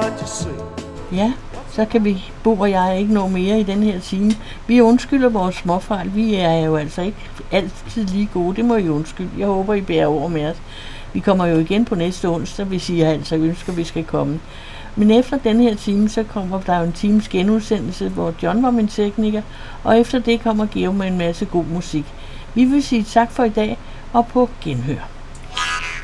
you say? Ja, så kan vi, Bo og jeg, ikke nå mere i den her time. Vi undskylder vores småfejl. Vi er jo altså ikke altid lige gode. Det må I undskylde. Jeg håber, I bærer over med os. Vi kommer jo igen på næste onsdag, hvis I altså ønsker, vi skal komme. Men efter den her time, så kommer der jo en times genudsendelse, hvor John var min tekniker, og efter det kommer Geo med en masse god musik. Vi vil sige tak for i dag, og på genhør.